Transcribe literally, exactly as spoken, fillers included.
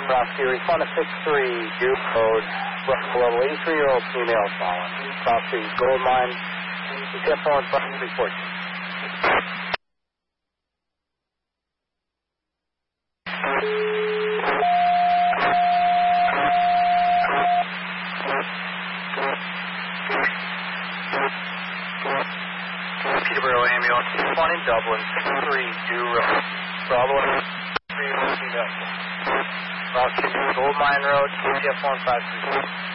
Roxy, respond to six three, Duke Road, level eighty-three-year-old female fallen. Cross the gold mine, E T F one five three four. Peterborough ambulance, one in Dublin, six three, Duke Road, Bravo three, female. Roxy, Gold Mine Road, E T F one five three.